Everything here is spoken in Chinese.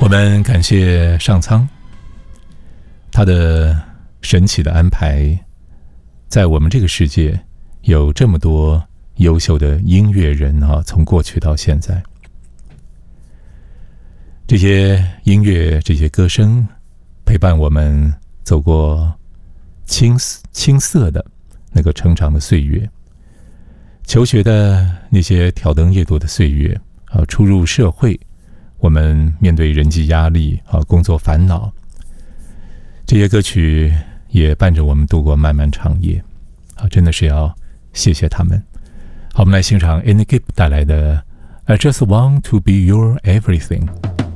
我们感谢上苍，他的神奇的安排，在我们这个世界有这么多优秀的音乐人从过去到现在，这些音乐，这些歌声陪伴我们走过青涩的那个成长的岁月，求学的那些挑灯夜读的岁月，初入社会，我们面对人际压力工作烦恼，这些歌曲也伴着我们度过漫漫长夜，真的是要谢谢他们。好，我们来欣赏 Annie Gibb 带来的 I Just Want to Be Your Everything。